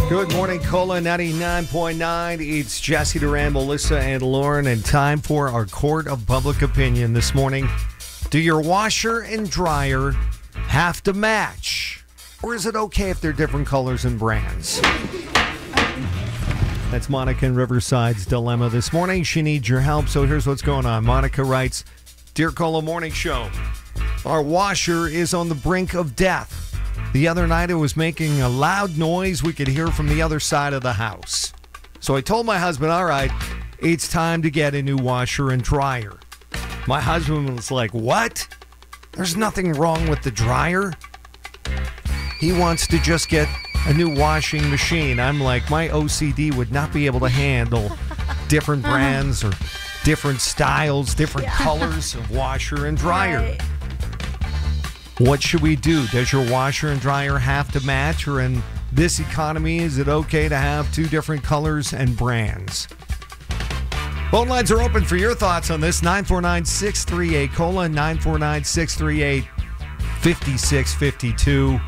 Good morning, Cola 99.9. It's Jesse Duran, Melissa, and Lauren, and time for our court of public opinion this morning. Do your washer and dryer have to match? Or is it okay if they're different colors and brands? That's Monica in Riverside's dilemma this morning. She needs your help, so here's what's going on. Monica writes, Dear Cola Morning Show, our washer is on the brink of death. The other night it was making a loud noise we could hear from the other side of the house. So I told my husband, all right, it's time to get a new washer and dryer. My husband was like, what? There's nothing wrong with the dryer. He wants to just get a new washing machine. I'm like, my OCD would not be able to handle different brands or different styles, different colors of washer and dryer. Right. What should we do? Does your washer and dryer have to match? Or in this economy, is it okay to have two different colors and brands? Phone lines are open for your thoughts on this. 949-638-COLA, 949-638-5652.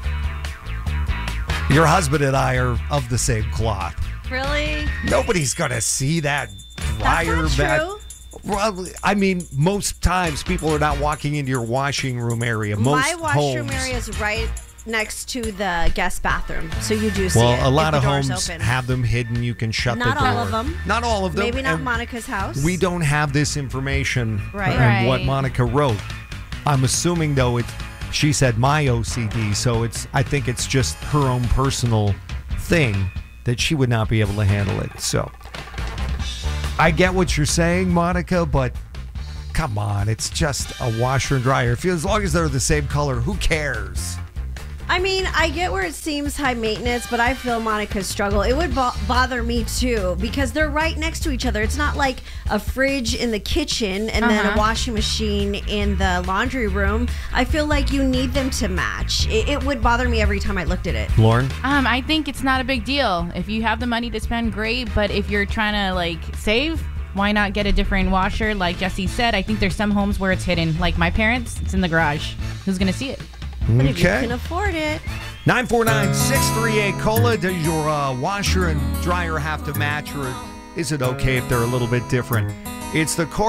Your husband and I are of the same cloth. Really? Nobody's going to see that dryer. That's not true. Well, I mean, most times people are not walking into your washing room area. My washroom area is right next to the guest bathroom, so you do see it. Well, a lot if of the door's homes open. have them hidden. You can shut the door. Not all of them. Not all of them. Maybe not And Monica's house. we don't have this information Right. and what Right. Monica wrote. I'm assuming, though, she said my OCD, so I think it's just her own personal thing that she would not be able to handle it. So I get what you're saying, Monica, but come on, it's just a washer and dryer. As long as they're the same color, who cares? I mean, I get where it seems high maintenance, but I feel Monica's struggle. It would bother me too because they're right next to each other. It's not like a fridge in the kitchen and then a washing machine in the laundry room. I feel like you need them to match. It would bother me every time I looked at it. Lauren? I think it's not a big deal. If you have the money to spend, great. But if you're trying to save, why not get a different washer? Like Jesse said, I think there's some homes where it's hidden. Like my parents, it's in the garage. Who's gonna see it? But if you can afford it. 949-638-COLA. Does your washer and dryer have to match, or is it okay if they're a little bit different? It's the